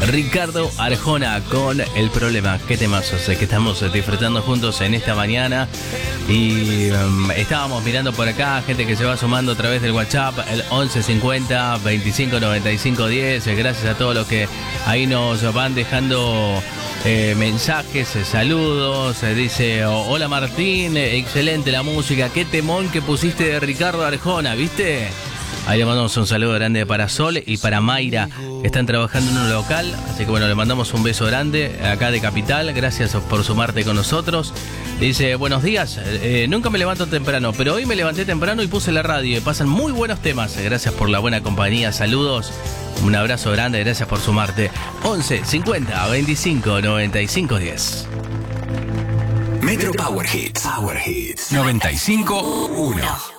Ricardo Arjona con El Problema. Qué temazos que estamos disfrutando juntos en esta mañana. Y estábamos mirando por acá, gente que se va sumando a través del WhatsApp, el 1150 25 95 10. Gracias a todos los que ahí nos van dejando mensajes, saludos. Dice, hola Martín, excelente la música, qué temón que pusiste de Ricardo Arjona, ¿viste? Ahí le mandamos un saludo grande para Sol y para Mayra, que están trabajando en un local. Así que bueno, le mandamos un beso grande acá de Capital. Gracias por sumarte con nosotros. Dice, buenos días, nunca me levanto temprano, pero hoy me levanté temprano y puse la radio y pasan muy buenos temas. Gracias por la buena compañía, saludos. Un abrazo grande, gracias por sumarte. 11 50 25 95 10. Metro Power Hits. Power Hits 95.1.